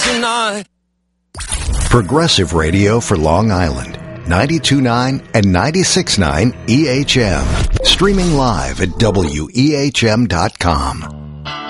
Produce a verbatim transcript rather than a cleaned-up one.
tonight. Progressive Radio for Long Island. ninety-two point nine and ninety-six point nine E H M. Streaming live at W E H M dot com.